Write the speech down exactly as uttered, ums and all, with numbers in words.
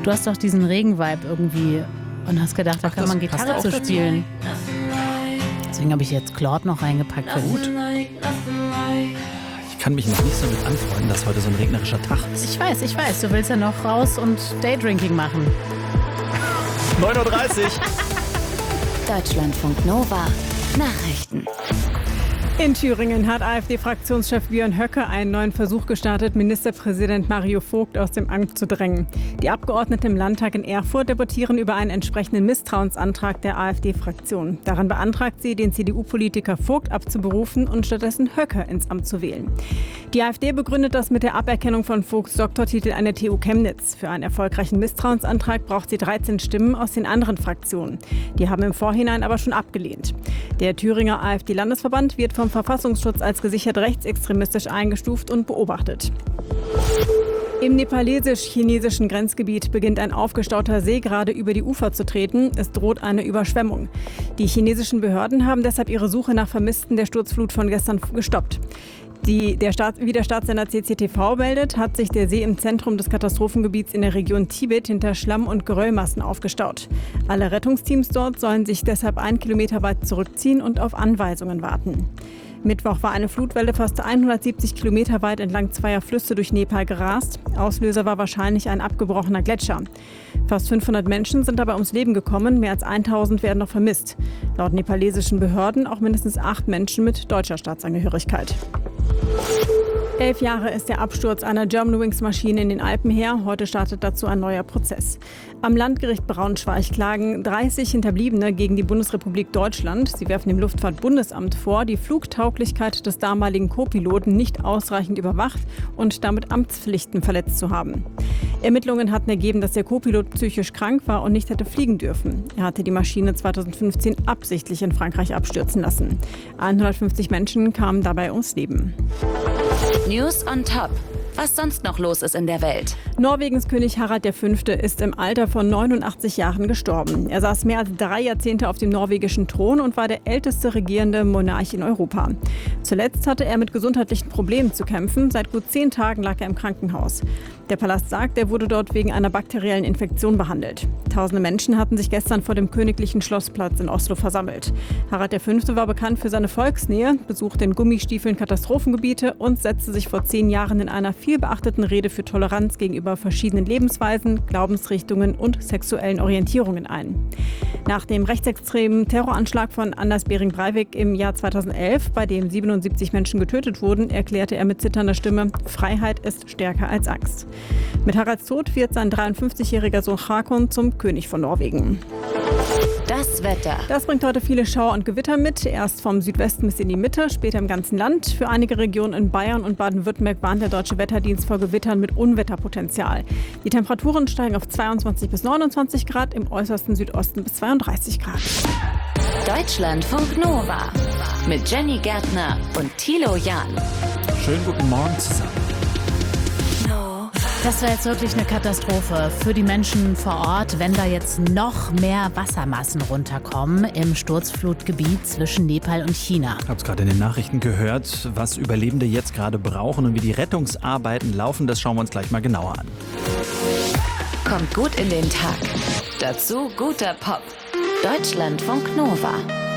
Du hast doch diesen Regen-Vibe irgendwie und hast gedacht, da Ach, kann man Gitarre zu spielen. Deswegen habe ich jetzt Claude noch reingepackt für gut. Ich kann mich noch nicht so mit anfreunden, dass heute so ein regnerischer Tag ist. Ich weiß, ich weiß. Du willst ja noch raus und Daydrinking machen. neun Uhr dreißig. Deutschlandfunk Nova. Nachrichten. In Thüringen hat AfD-Fraktionschef Björn Höcke einen neuen Versuch gestartet, Ministerpräsident Mario Vogt aus dem Amt zu drängen. Die Abgeordneten im Landtag in Erfurt debattieren über einen entsprechenden Misstrauensantrag der AfD-Fraktion. Darin beantragt sie, den C D U-Politiker Vogt abzuberufen und stattdessen Höcke ins Amt zu wählen. Die AfD begründet das mit der Aberkennung von Vogts Doktortitel an der T U Chemnitz. Für einen erfolgreichen Misstrauensantrag braucht sie dreizehn Stimmen aus den anderen Fraktionen. Die haben im Vorhinein aber schon abgelehnt. Der Thüringer AfD-Landesverband wird vom Verfassungsschutz als gesichert rechtsextremistisch eingestuft und beobachtet. Im nepalesisch-chinesischen Grenzgebiet beginnt ein aufgestauter See gerade über die Ufer zu treten. Es droht eine Überschwemmung. Die chinesischen Behörden haben deshalb ihre Suche nach Vermissten der Sturzflut von gestern gestoppt. Die, der Staat, wie der Staatssender C C T V meldet, hat sich der See im Zentrum des Katastrophengebiets in der Region Tibet hinter Schlamm- und Geröllmassen aufgestaut. Alle Rettungsteams dort sollen sich deshalb einen Kilometer weit zurückziehen und auf Anweisungen warten. Mittwoch war eine Flutwelle fast hundertsiebzig Kilometer weit entlang zweier Flüsse durch Nepal gerast. Auslöser war wahrscheinlich ein abgebrochener Gletscher. Fast fünfhundert Menschen sind dabei ums Leben gekommen, mehr als tausend werden noch vermisst. Laut nepalesischen Behörden auch mindestens acht Menschen mit deutscher Staatsangehörigkeit. Elf Jahre ist der Absturz einer Germanwings-Maschine in den Alpen her. Heute startet dazu ein neuer Prozess. Am Landgericht Braunschweig klagen dreißig Hinterbliebene gegen die Bundesrepublik Deutschland. Sie werfen dem Luftfahrtbundesamt vor, die Flugtauglichkeit des damaligen Co-Piloten nicht ausreichend überwacht und damit Amtspflichten verletzt zu haben. Ermittlungen hatten ergeben, dass der Co-Pilot psychisch krank war und nicht hätte fliegen dürfen. Er hatte die Maschine zweitausendfünfzehn absichtlich in Frankreich abstürzen lassen. hundertfünfzig Menschen kamen dabei ums Leben. News on Top. Was sonst noch los ist in der Welt. Norwegens König Harald der Fünfte ist im Alter von neunundachtzig Jahren gestorben. Er saß mehr als drei Jahrzehnte auf dem norwegischen Thron und war der älteste regierende Monarch in Europa. Zuletzt hatte er mit gesundheitlichen Problemen zu kämpfen. Seit gut zehn Tagen lag er im Krankenhaus. Der Palast sagt, er wurde dort wegen einer bakteriellen Infektion behandelt. Tausende Menschen hatten sich gestern vor dem königlichen Schlossplatz in Oslo versammelt. Harald der Fünfte war bekannt für seine Volksnähe, besuchte in Gummistiefeln Katastrophengebiete und setzte sich vor zehn Jahren in einer viel beachteten Rede für Toleranz gegenüber verschiedenen Lebensweisen, Glaubensrichtungen und sexuellen Orientierungen ein. Nach dem rechtsextremen Terroranschlag von Anders Behring Breivik im Jahr zweitausendelf, bei dem siebenundsiebzig Menschen getötet wurden, erklärte er mit zitternder Stimme: Freiheit ist stärker als Angst. Mit Haralds Tod wird sein dreiundfünfzigjähriger Sohn Håkon zum König von Norwegen. Das Wetter. Das bringt heute viele Schauer und Gewitter mit. Erst vom Südwesten bis in die Mitte, später im ganzen Land. Für einige Regionen in Bayern und Baden-Württemberg warnt der Deutsche Wetterdienst vor Gewittern mit Unwetterpotenzial. Die Temperaturen steigen auf zweiundzwanzig bis neunundzwanzig Grad, im äußersten Südosten bis zweiunddreißig Grad. Deutschlandfunk Nova mit Jenny Gärtner und Thilo Jahn. Schönen guten Morgen zusammen. Das wäre jetzt wirklich eine Katastrophe für die Menschen vor Ort, wenn da jetzt noch mehr Wassermassen runterkommen im Sturzflutgebiet zwischen Nepal und China. Ich habe es gerade in den Nachrichten gehört, was Überlebende jetzt gerade brauchen und wie die Rettungsarbeiten laufen. Das schauen wir uns gleich mal genauer an. Kommt gut in den Tag. Dazu guter Pop. Deutschlandfunk Nova.